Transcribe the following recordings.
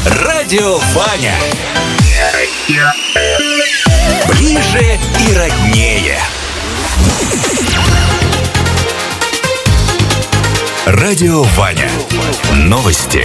Радио Ваня. Ближе и роднее. Радио Ваня. Новости.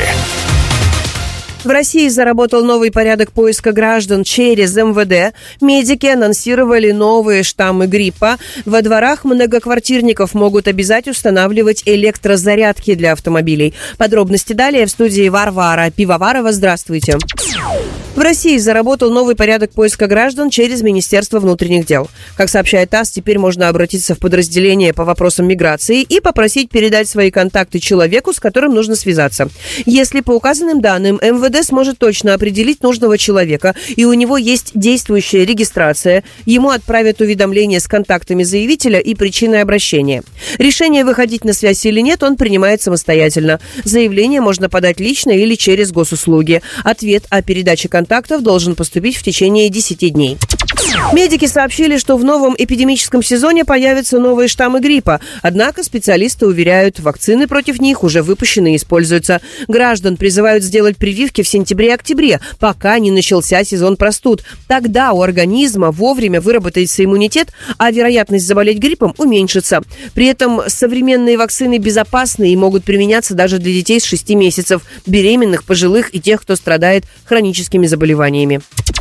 В России заработал новый порядок поиска граждан через МВД. Медики анонсировали новые штаммы гриппа. Во дворах многоквартирников могут обязать устанавливать электрозарядки для автомобилей. Подробности далее в студии Варвара Пивоварова. Здравствуйте. В России заработал новый порядок поиска граждан через Министерство внутренних дел. Как сообщает ТАСС, теперь можно обратиться в подразделение по вопросам миграции и попросить передать свои контакты человеку, с которым нужно связаться. Если по указанным данным МВД сможет точно определить нужного человека, и у него есть действующая регистрация, ему отправят уведомление с контактами заявителя и причиной обращения. Решение, выходить на связь или нет, он принимает самостоятельно. Заявление можно подать лично или через госуслуги. Ответ о передаче контактов должен поступить в течение 10 дней. Медики сообщили, что в новом эпидемическом сезоне появятся новые штаммы гриппа. Однако специалисты уверяют, вакцины против них уже выпущены и используются. Граждан призывают сделать прививки в сентябре-октябре, пока не начался сезон простуд. Тогда у организма вовремя выработается иммунитет, а вероятность заболеть гриппом уменьшится. При этом современные вакцины безопасны и могут применяться даже для детей с 6 месяцев, беременных, пожилых и тех, кто страдает хроническими заболеваниями.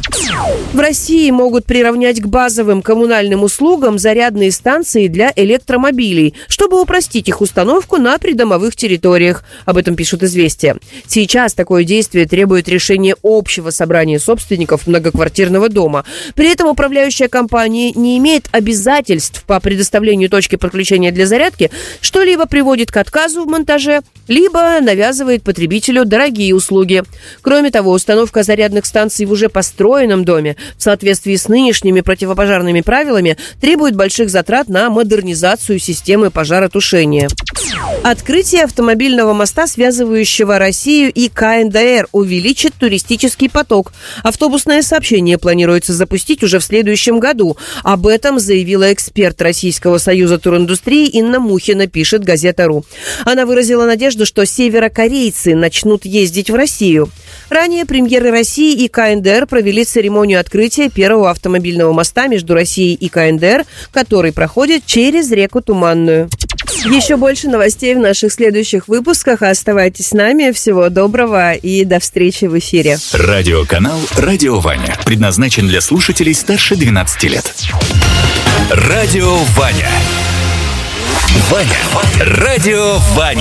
В России могут приравнять к базовым коммунальным услугам зарядные станции для электромобилей, чтобы упростить их установку на придомовых территориях. Об этом пишут «Известия». Сейчас такое действие требует решения общего собрания собственников многоквартирного дома. При этом управляющая компания не имеет обязательств по предоставлению точки подключения для зарядки, что либо приводит к отказу в монтаже, либо навязывает потребителю дорогие услуги. Кроме того, установка зарядных станций в уже построенном доме в соответствии с нынешними противопожарными правилами требует больших затрат на модернизацию системы пожаротушения. Открытие автомобильного моста, связывающего Россию и КНДР, увеличит туристический поток. Автобусное сообщение планируется запустить уже в следующем году. Об этом заявила эксперт Российского союза туриндустрии Инна Мухина, пишет газета.ру. Она выразила надежду, что северокорейцы начнут ездить в Россию. Ранее премьеры России и КНДР провели церемонию открытия первого автомобильного моста между Россией и КНДР, который проходит через реку Туманную. Еще больше новостей в наших следующих выпусках. Оставайтесь с нами. Всего доброго и до встречи в эфире. Радиоканал «Радио Ваня» предназначен для слушателей старше 12 лет. Радио Ваня. Ваня. Радио Ваня.